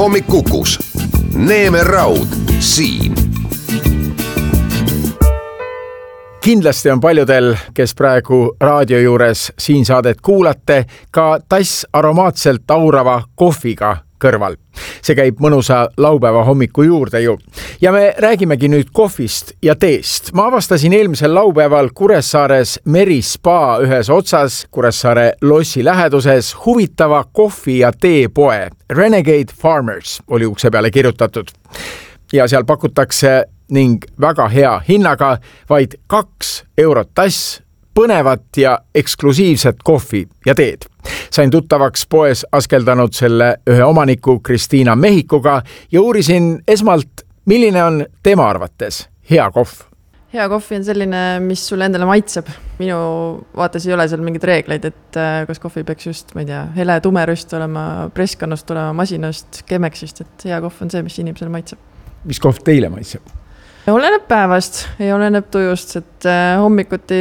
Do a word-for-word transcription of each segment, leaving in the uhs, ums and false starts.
Hommik Kukus. Neeme Raud siin. Kindlasti on paljudel, kes praegu raadio juures siin saadet kuulate, ka tass aromaatselt aurava kohviga kõrval. See käib mõnusa laupäeva hommiku juurde ju. Ja me räägimegi nüüd kohvist ja teest. Ma avastasin eelmisel laupäeval Kuressaares Meri Spa ühes otsas, Kuressaare lossi läheduses, huvitava kohvi ja teepoe. Renegade Farmers oli ukse peale kirjutatud. Ja seal pakutakse ning väga hea hinnaga vaid kaks eurot tass, põnevat ja eksklusiivset kohvi ja teed. Sain tuttavaks poes askeldanud selle ühe omaniku Kristiina Mehikuga ja uurisin esmalt, milline on tema arvates hea kohv. Hea kohvi on selline, mis sulle endale maitseb. Minu vaates ei ole seal mingid reegleid, et kas kohvi peaks just, ma ei tea, hele tumerüst olema, presskannust olema, masinast, kemeksist, et hea kohv on see, mis inimesele maitseb. Mis kohv teile maitseb? Oleneb päevast ja oleneb tujust, et hommikuti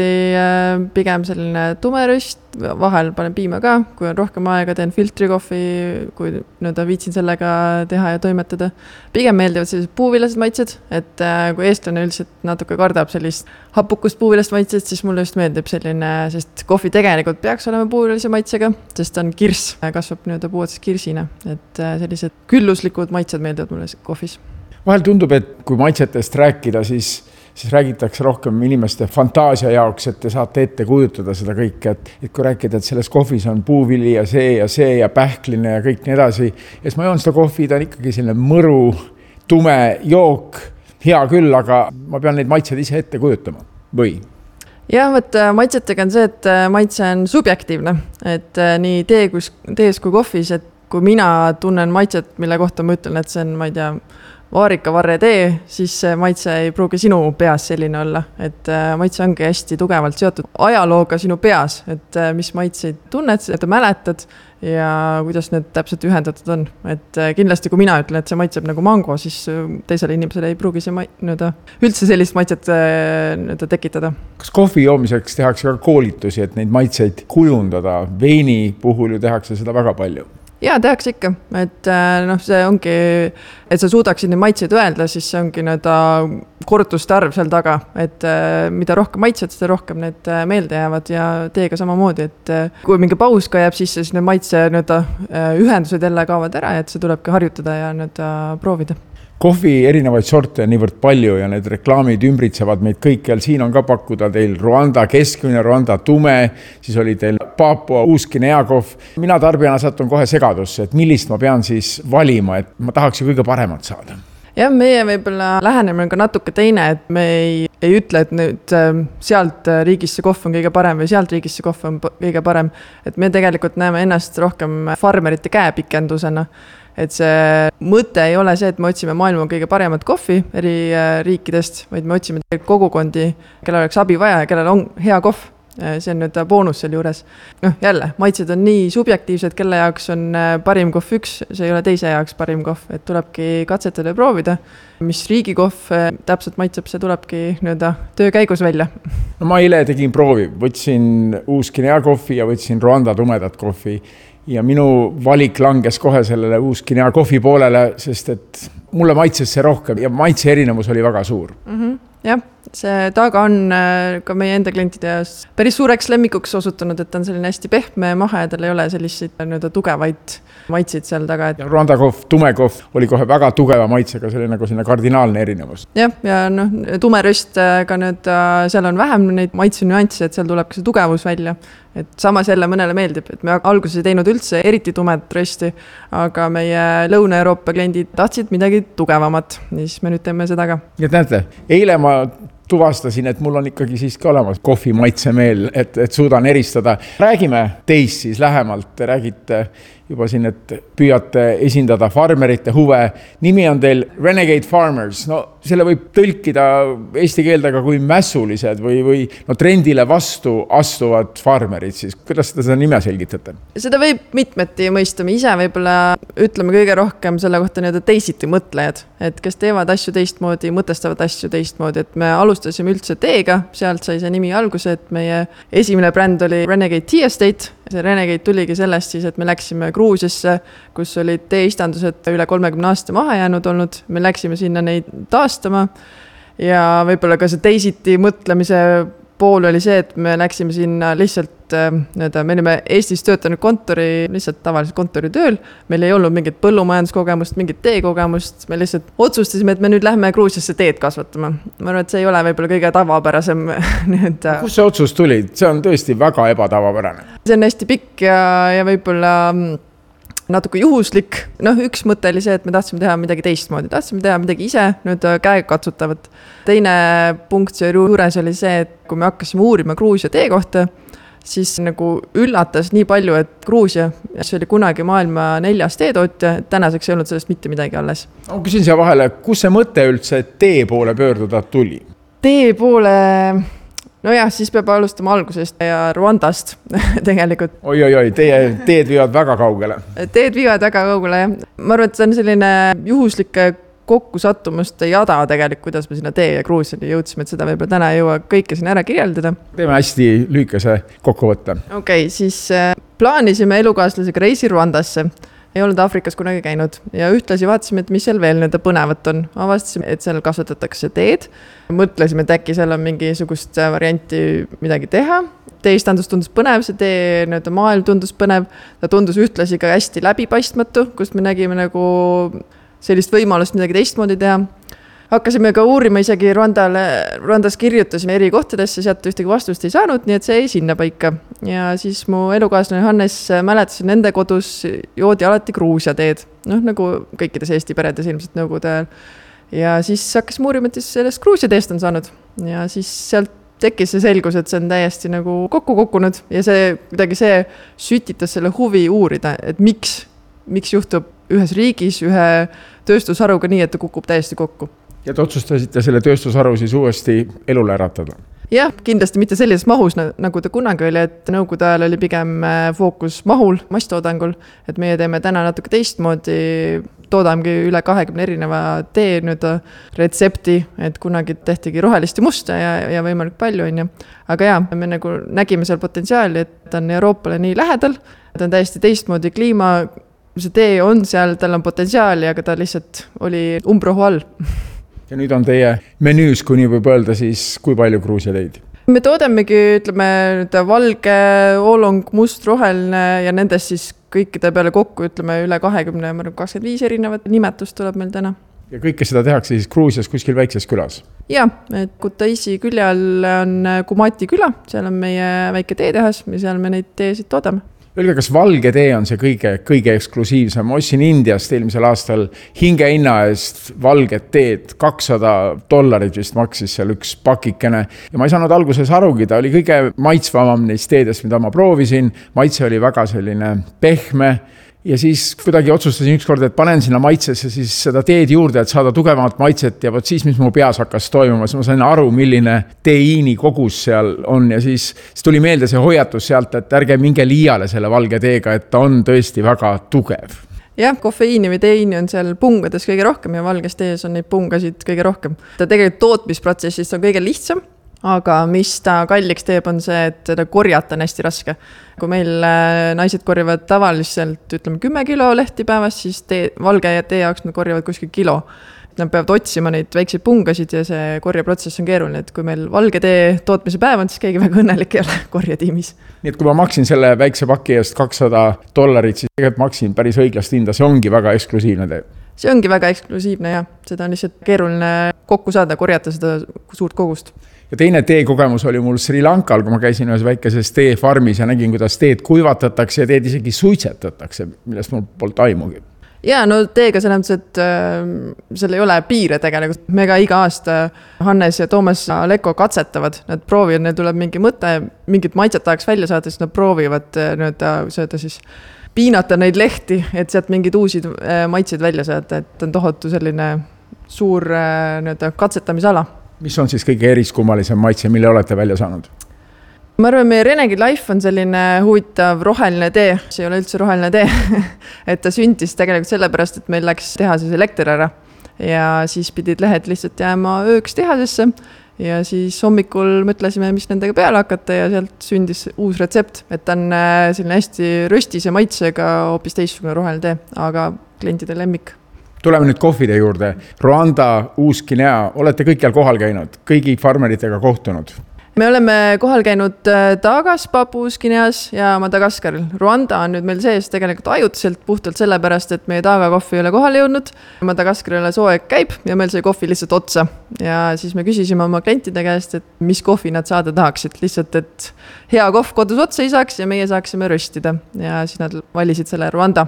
pigem selline tumerüst, vahel panen piima ka, kui on rohkem aega, teen filtrikohvi, kui nõnda viitsin sellega teha ja toimetada. Pigem meeldivad sellised puuvilased maitsed, et kui eestlane üldiselt natuke kardab sellist hapukust puuvilast maitsed, siis mulle just meeldib selline, sest kohvi tegelikult peaks olema puuvilase maitsega, sest on kirs, kasvab nõnda puuotsas kirsina, et sellised külluslikud maitsed meeldivad mulle kohvis. Vahel tundub, et kui maitsetest rääkida, siis, siis räägitakse rohkem inimeste fantaasia jaoks, et te saate ette kujutada seda kõike, et, et kui rääkida, et selles kohvis on puuvili ja see ja see ja pähkline ja kõik nii edasi. Ja siis ma joon seda kohvi, ta on ikkagi selline mõru, tume jook, hea küll, aga ma pean neid maitsed ise ette kujutama. Või? Jah, võt, maitsetega on see, et maitse on subjektiivne, et nii tee, kus, tees kui kohvis, et kui mina tunnen maitset, mille kohta ma ütlen, et see on, ma ei tea, vaarikavarre tee, siis maitse ei pruugi sinu peas selline olla, et maitse ongi hästi tugevalt seotud ajalooga sinu peas, et mis maitseid tunned, et mäletad ja kuidas need täpselt ühendatud on. Et kindlasti, kui mina ütlen, et see maitseb nagu mango, siis teisele inimesele ei pruugi see mait, nõuda, üldse sellist maitset nõuda tekitada. Kas kohvi joomiseks tehakse ka koolitusi, et neid maitseid kujundada? Veini puhul ju tehakse seda väga palju. Jaa, tehakse ikka, et noh, see ongi, et sa suudaksid neid maitseid öelda, siis see ongi nõnda korrutuste arv seal taga, et mida rohkem maitsed, seda rohkem need meelde jäävad ja teega samamoodi, et kui mingi paus ka jääb sisse, siis need maitse nõnda ühendused jälle kaovad ära, et see tulebki harjutada ja nõnda proovida. Kohvi erinevaid sorte on niivõrd palju ja need reklaamid ümbritsevad meid kõikjal. Siin on ka pakkuda teil Rwanda keskmine, Rwanda tume, siis oli teil Papua Uus-Guinea kohv. Mina tarbijana satun kohe segadusse, et millist ma pean siis valima, et ma tahaks ju kõige paremat saada. Ja meie võib-olla lähenemine on ka natuke teine, et me ei, ei ütle, et nüüd sealt riigisse kohv on kõige parem või sealt riigisse kohv on kõige parem. Et me tegelikult näeme ennast rohkem farmerite käepikendusena. Et see mõte ei ole see, et me otsime maailma kõige paremat kohvi eri riikidest, vaid me otsime kogukondi, kellel oleks abi vaja ja kellel on hea kohv. See on nüüd boonus seal juures. No, jälle, maitsed on nii subjektiivsed, kelle jaoks on parim kohv üks, see ei ole teise jaoks parim kohv, et tulebki katsetada ja proovida. Mis riigi kohv täpselt maitseb, see tulebki nõnda töö käigus välja. No ma eile tegin proovi, võtsin Uus-Guinea kohvi ja võtsin Rwanda tumedat kohvi. Ja minu valik langes kohe sellele Uus-Guinea kohvi poolele, sest et mulle maitses see rohkem ja maitse erinevus oli väga suur. Mm-hmm. Jah, see taga on ka meie enda klientide jaos päris suureks lemmikuks osutunud, et on selline hästi pehme mahe ja tal ei ole selliseid nõuda tugevaid maitsid seal taga. Et... Ja Rwanda kohv, tume kohv oli kohe väga tugeva maitsega, see oli nagu selline kardinaalne erinevus. Jah, ja noh, tumerüst ka nüüd, seal on vähem neid maitse nüansse, et seal tuleb ka see tugevus välja. Et samas jälle mõnele meeldib, et me alguses ei teinud üldse eriti tumed rösti, aga meie Lõuna-Euroopa kliendid tahtsid midagi tugevamat, siis me nüüd teeme seda ka. Ja näete, eile ma tuvastasin, et mul on ikkagi siiski olemas kohvi maitsemeel, et, et suudan eristada. Räägime teist siis lähemalt, te räägite juba siin, et püüate esindada farmerite huve. Nimi on teil Renegade Farmers. No selle võib tõlkida eesti keeldega kui mässulised või, või no, trendile vastu astuvad farmerid. Siis. Kuidas te seda nime selgitate? Seda võib mitmeti mõista. Me ise võib-olla ütleme kõige rohkem selle kohta nii-öelda teisiti mõtlejad, et kes teevad asju teistmoodi, mõtestavad asju teistmoodi, et me alustasime üldse teega, sealt sai see nimi alguse, et meie esimene bränd oli Renegade Tea Estate, see Renegade tuligi sellest siis, et me läksime Gruusiasse, kus olid teeistandused üle kolmekümne aasta maha jäänud olnud. Me läksime sinna neid taastama ja võib-olla ka see teisiti mõtlemise pool oli see, et me läksime sinna lihtsalt, nii-öelda, me olime Eestis töötanud kontori, lihtsalt tavaliselt kontoritööl. Meil ei olnud mingit põllumajanduskogemust, mingit teekogemust. Me lihtsalt otsustasime, et me nüüd lähme Gruusiasse teed kasvatama. Ma arvan, et see ei ole võib-olla kõige tavapärasem. Nüüd, kus see otsus tuli? See on tõesti väga ebatavapärane. See on hästi pikk ja, ja võib-olla natuke juhuslik. Noh, üks mõte oli see, et me tahtsime teha midagi teistmoodi. Tahtsime teha midagi ise, nüüd käega katsutavat. Teine punkt see juures oli see, et kui me hakkasime uurima Gruusia tee kohta, siis nagu üllatas nii palju, et Gruusia, see oli kunagi maailma neljas teetootja, tänaseks ei olnud sellest mitte midagi alles. Ma küsin siia vahele, kus see mõte üldse tee poole pöörduda tuli? Tee poole... No jah, siis peab alustama algusest ja Rwandast tegelikult. Oi, oi, oi, teie teed viivad väga kaugele. Teed viivad väga kaugele, jah. Ma arvan, et see on selline juhuslike kokkusattumuste jada tegelikult, kuidas me sinna tee ja Gruusiani jõudsime, et seda võib-olla täna ei jõua kõike sinna ära kirjeldada. Teeme hästi lühikese kokkuvõtte. Okei, okay, siis plaanisime elukaaslasega reisi Rwandasse. Ei olnud Afrikas kunagi käinud ja ühtlasi vaatasime, et mis seal veel nende põnevat on. Avastasime, et seal kasvatatakse teed. Mõtlesime, et äkki seal on mingisugust varianti midagi teha. Teeistandus tundus põnev, see tee nii-öelda maailm tundus põnev. Ta tundus ühtlasi ka hästi läbipaistmatu, kust me nägime nagu sellist võimalust midagi teistmoodi teha. Hakkasime ka uurima isegi Rwandale, Rwandas kirjutasime eri kohtadesse, sealt ühtegi vastust ei saanud, nii et see ei sinna paika. Ja siis mu elukaaslane Hannes mäletas, nende kodus joodi alati Gruusia teed, noh nagu kõikides Eesti peredes ilmselt nõukogude ajal. Ja siis hakkasime uurima, et sellest Gruusia teest on saanud ja siis sealt tekkis see selgus, et see on täiesti nagu kokku kukkunud ja see kuidagi see sütitas selle huvi uurida, et miks, miks juhtub ühes riigis ühe tööstusharuga nii, et ta kukub täiesti kokku. Ja te otsustasite selle tööstusharu siis uuesti elule äratada? Jah, kindlasti mitte sellises mahus, nagu ta kunagi oli, et nõukogude ajal oli pigem fookus mahul, masstoodangul, et meie teeme täna natuke teistmoodi, toodamegi üle kahekümne erineva tee nüüd retsepti, et kunagi tehtigi rohelist ja musta ja, ja võimalik palju on ju. Aga jah, me nagu nägime seal potentsiaali, et ta on Euroopale nii lähedal, ta on täiesti teistmoodi kliima, see tee on seal, tal on potentsiaali, aga ta lihtsalt oli umbrohu all. Ja nüüd on teie menüüs, kui nii võib öelda, siis kui palju Gruusia teid? Me toodamegi, ütleme, valge, oolong, must, roheline ja nendest siis kõikide peale kokku, ütleme, üle kahekümne, kakskümmend viis erinevat nimetust tuleb meil täna. Ja kõike seda tehakse siis Gruusias kuskil väikses külas? Ja, et Kutaisi külje all on Kumati küla, seal on meie väike teetehas ja seal me neid teesid toodame. Öelge, kas valge tee on see kõige, kõige eksklusiivsem? Ma ostsin Indiast eelmisel aastal hinge hinna eest valget teed, kakssada dollarit vist maksis seal üks pakikene. Ja ma ei saanud alguses arugi, ta oli kõige maitsvamam neist teedest, mida ma proovisin. Maitse oli väga selline pehme. Ja siis kuidagi otsustasin ükskord, et panen sinna maitsesse siis seda teed juurde, et saada tugevamat maitset ja võt siis, mis mu peas hakkas toimuma, siis ma sain aru, milline teiini kogus seal on ja siis, siis tuli meelde see hoiatus sealt, et ärge minge liiale selle valge teega, et ta on tõesti väga tugev. Jah, kofeiini või teiini on seal pungades kõige rohkem ja valges tees on neid pungasid kõige rohkem. Ta tegelikult tootmisprotsessist on kõige lihtsam. Aga mis ta kalliks teeb on see, et teda korjata on hästi raske. Kui meil naised korjavad tavaliselt, ütleme, kümme kilo lehti päevas, siis tee, valge ja tee jaoks nad korjavad kuskil kilo. Nad peavad otsima neid väikseid pungasid ja see korjeprotsess on keeruline, et kui meil valge tee tootmise päev on, siis keegi väga õnnelik ei ole korjatiimis. Nii et kui ma maksin selle väikse paki eest kakssada dollarit, siis tegelikult maksin päris õiglast hinda, see ongi väga eksklusiivne tee. See ongi väga eksklusiivne ja seda on lihtsalt keeruline kokku saada, korjata seda suurt kogust. Ja teine teekogemus oli mul Sri Lankal, kui ma käisin ühes väikeses teefarmis ja nägin, kuidas teed kuivatatakse ja teed isegi suitsetatakse, millest mul polnud aimugi. Ja, no teega selles, et äh, seal ei ole piire tegelikult. Me ka iga aasta Hannes ja Toomas Aleko katsetavad. Nad proovivad, neil tuleb mingi mõte, mingit maitset tahaks välja saada, siis nad proovivad nii-öelda sööda siis piinata neid lehti, et sealt mingid uusid äh, maitseid välja saada, et on tohutu selline suur äh, nii-öelda katsetamisala. Mis on siis kõige eriskummalisem maitse, mille olete välja saanud? Ma arvan, meie Renegade Life on selline huvitav roheline tee. See ei ole üldse roheline tee. et ta sündis tegelikult sellepärast, et meil läks tehases elekter ära. Ja siis pidid lehed lihtsalt jääma ööks tehasesse. ja siis hommikul mõtlesime, mis nendega peale hakata ja sealt sündis uus retsept, et ta on selline hästi röstise maitsega hoopis teistsugune roheline tee, aga klientide lemmik. Tuleme nüüd kohvide juurde. Rwanda, Uus-Guinea, olete kõikjal kohal käinud, kõigi farmeritega kohtunud? Me oleme kohal käinud Tagas, Papuus-Guineas ja Madagaskaril. Rwanda on nüüd meil sees tegelikult ajutiselt puhtalt sellepärast, et meie Taga kohvi ei ole kohale jõudnud. Madagaskarile sooeg käib ja meil sai kohvi lihtsalt otsa. Ja siis me küsisime oma klientide käest, et mis kohvi nad saada tahaksid. Lihtsalt, et hea kohv kodus otsa ei saaks ja meie saaksime röstida. Ja siis nad valisid selle Rwanda.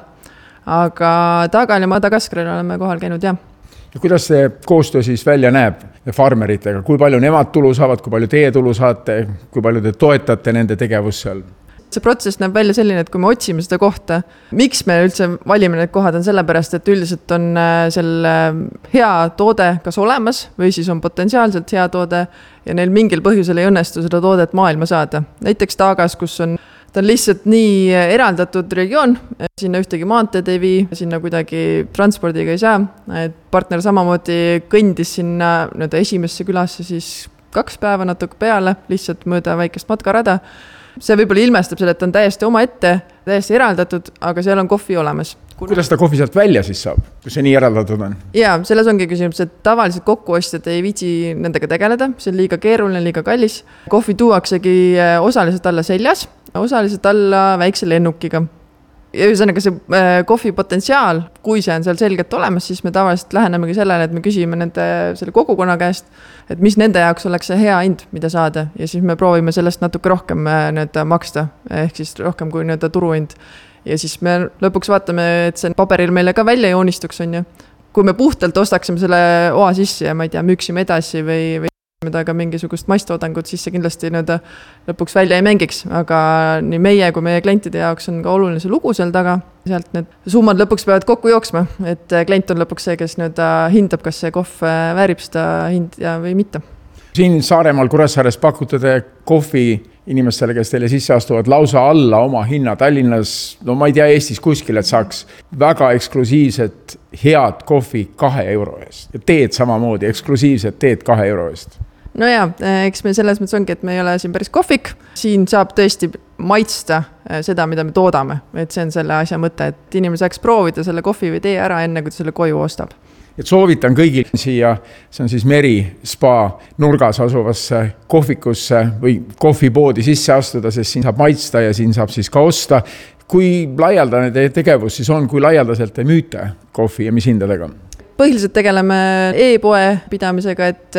Aga Tagal ja Madagaskaril oleme kohal käinud, jah. Ja kuidas see koostöö siis välja näeb farmeritega? Kui palju nemad tulu saavad, kui palju teie tulu saate, kui palju te toetate nende tegevus seal? See protsess näeb välja selline, et kui me otsime seda kohta, miks me üldse valime need kohad on sellepärast, et üldiselt on seal hea toode kas olemas või siis on potentsiaalselt hea toode ja neil mingil põhjusel ei õnnestu seda toodet maailma saada. Näiteks Tagas, kus on ta on lihtsalt nii eraldatud regioon, sinna ühtegi maanteed ei vii, sinna kuidagi transpordiga ei saa. Et partner samamoodi kõndis sinna esimesse külasse siis kaks päeva natuke peale, lihtsalt mööda väikest matkarada. See võib-olla ilmestab selle, et ta on täiesti oma ette, täiesti eraldatud, aga seal on kohvi olemas. Kuidas ta kohvi sealt välja siis saab, kui see nii eraldatud on? Jaa, selles ongi küsimus, et tavaliselt kokkuostjad ei viitsi nendega tegeleda, see on liiga keeruline, liiga kallis. Kohvi tuuaksegi osaliselt alla seljas, osaliselt alla väikse lennukiga. Ja ühesõnaga see kohvi potentsiaal, kui see on seal selgelt olemas, siis me tavaliselt lähenemegi sellele, et me küsime nende selle kogukonna käest, et mis nende jaoks oleks see hea hind, mida saada. Ja siis me proovime sellest natuke rohkem nii-öelda maksta, ehk siis rohkem kui nii-öelda turuhind. Ja siis me lõpuks vaatame, et see paberil meile ka välja joonistuks on ju. Kui me puhtalt ostaksime selle oa sisse ja ma ei tea, müüksime edasi või, või mida ka mingisugust maistoodangut, siis see kindlasti nii-öelda lõpuks välja ei mängiks. Aga nii meie kui meie klientide jaoks on ka oluline see lugu seal taga. Sealt need summad lõpuks peavad kokku jooksma, et klient on lõpuks see, kes nii-öelda hindab, kas see kohv väärib seda hind ja või mitte. Siin Saaremaal Kuressaares pakute te kohvi inimestele, kes teile sisse astuvad lausa alla oma hinna Tallinnas, no ma ei tea Eestis kuskil, et saaks väga eksklusiivset head kohvi kahe euro eest. Ja teed samamoodi, eksklusiivset teed kahe euro eest. No jaa, eks me selles mõttes ongi, et me ei ole siin päris kohvik. Siin saab tõesti maitsta seda, mida me toodame. Et see on selle asja mõte, et inimene saaks proovida selle kohvi või tee ära enne, kui ta selle koju ostab. Et soovitan kõigil siia, see on siis Meri Spa nurgas asuvasse kohvikusse või kohvipoodi sisse astuda, sest siin saab maitsta ja siin saab siis ka osta. Kui laialdane teie tegevus siis on, kui laialdaselt te müüte kohvi ja mis hindadega? Põhiliselt tegeleme e-poe pidamisega, et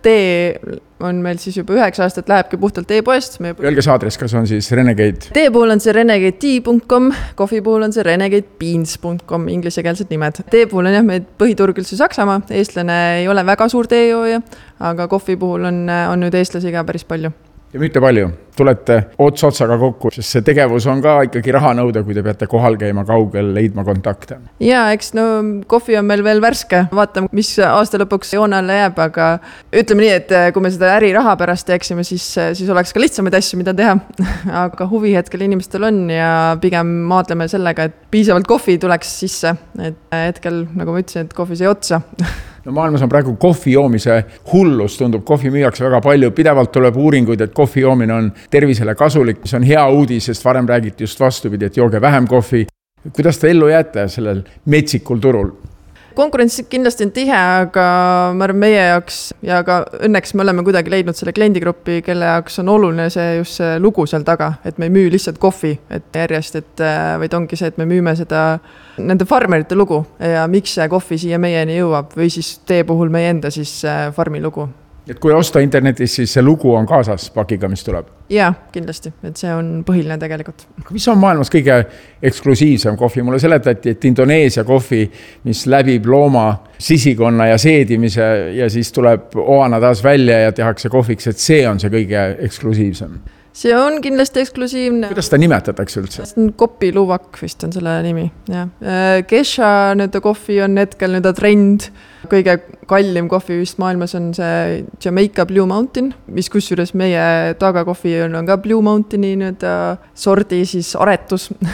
tee on meil siis juba üheksa aastat lähebki puhtalt e-poest. Öelge see aadress, kas on siis Renegade? Tee puhul on see renegade tea punkt com, kohvi puhul on see renegade beans punkt com, ingliskeelsed nimed. Tee puhul on jah, meil põhiturg üldse Saksamaa, eestlane ei ole väga suur teejooja, aga kohvi puhul on, on nüüd eestlasi ka päris palju. Ja müüte palju, tulete ots otsaga kokku, sest see tegevus on ka ikkagi raha nõuda, kui te peate kohal käima kaugel, leidma kontakte. Jaa, eks no kohvi on meil veel värske, vaatame, mis aasta lõpuks joone alla jääb, aga ütleme nii, et kui me seda äri raha pärast teeksime, siis, siis oleks ka lihtsamaid asju, mida teha. Aga huvi hetkel inimestel on ja pigem maadleme sellega, et piisavalt kohvi tuleks sisse, et hetkel, nagu ma ütlesin, et kohvi sai otsa. No maailmas on praegu kohvi joomise hullus, tundub, kohvi müüakse väga palju, pidevalt tuleb uuringuid, et kohvi joomine on tervisele kasulik, see on hea uudis, sest varem räägiti just vastupidi, et jooge vähem kohvi. Kuidas te ellu jääte sellel metsikul turul? Konkurents kindlasti on tihe, aga ma arvan meie jaoks ja ka õnneks me oleme kuidagi leidnud selle kliendigrupi, kelle jaoks on oluline see just see lugu seal taga, et me ei müü lihtsalt kohvi, et järjest, et vaid ongi see, et me müüme seda nende farmerite lugu ja miks see kohvi siia meieni jõuab või siis tee puhul meie enda siis farmi lugu. Et kui osta internetis, siis see lugu on kaasas pakiga, mis tuleb? Jaa, kindlasti, et see on põhiline tegelikult. Mis on maailmas kõige eksklusiivsem kohvi? Mulle seletati, et Indoneesia kohvi, mis läbib looma sisikonna ja seedimise ja siis tuleb oana taas välja ja tehakse kohviks, et see on see kõige eksklusiivsem. See on kindlasti eksklusiivne. Kuidas ta nimetatakse üldse? Kopi luvak vist on selle nimi. Ja. Gesha nüüd kohvi on hetkel nüüd trend. Kõige kallim kohvi vist maailmas on see Jamaica Blue Mountain, mis kusjuures meie Taga kohvi on ka Blue Mountaini nüüd sordi siis aretus.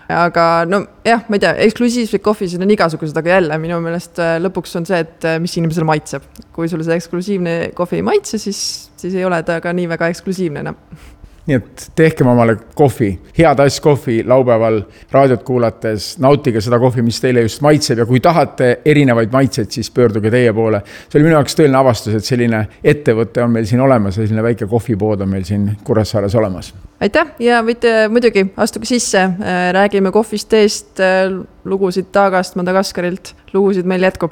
aga no jah, ma ei tea, eksklusiivsed kohvisid on igasugused, aga jälle minu meelest lõpuks on see, et mis inimesel maitseb. Kui sulle see eksklusiivne kohvi ei maitse, siis, siis ei ole ta ka nii väga eksklusiivne enam. Nii et tehkem omale kohvi, hea tass kohvi laupäeval raadiot kuulates, nautige seda kohvi, mis teile just maitseb ja kui tahate erinevaid maitseid, siis pöörduge teie poole. See oli minu jaoks tõeline avastus, et selline ettevõte on meil siin olemas ja selline väike kohvipood on meil siin Kuressaares olemas. Aitäh ja võite muidugi astuge sisse, räägime kohvist teest, lugusid Taagast, Madagaskarilt, lugusid meil jätkub.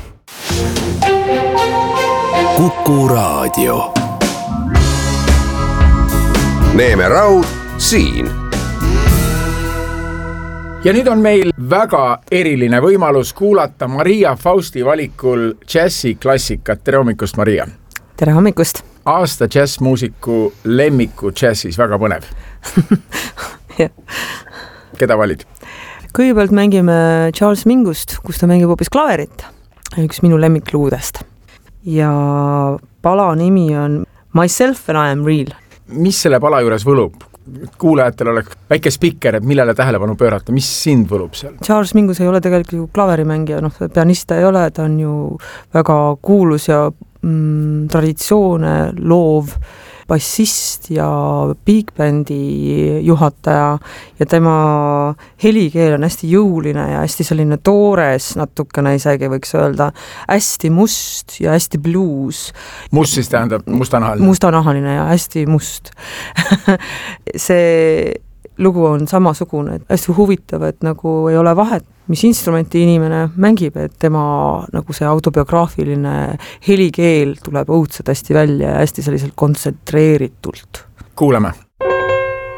Kuku Raadio. Neeme Raud siin. Ja nüüd on meil väga eriline võimalus kuulata Maria Fausti valikul džässi klassikat. Tere hommikust, Maria! Tere hommikust! Aasta džässmuusiku lemmiku džässis, väga põnev. Keda valid? Kõigepealt mängime Charles Mingust, kus ta mängib hoopis klaverit. Üks minu lemmikluudest. Ja pala nimi on Myself and I am Real. Mis selle pala juures võlub? Kuulajatel oleks väike spikker, et millele tähelepanu pöörata. Mis sind võlub seal? Charles Mingus ei ole tegelikult ju klaverimängija, noh, pianista ei ole, ta on ju väga kuulus ja mm, traditsioone loov bassist ja big bandi juhataja ja tema helikeel on hästi jõuline ja hästi selline toores, natukene isegi võiks öelda, hästi must ja hästi blues. Must siis tähendab mustanahaline? Mustanahaline ja hästi must. See lugu on samasugune, et hästi huvitav, et nagu ei ole vahet, mis instrumenti inimene mängib, et tema nagu see autobiograafiline helikeel tuleb õudselt hästi välja ja hästi selliselt kontsentreeritult. Kuuleme.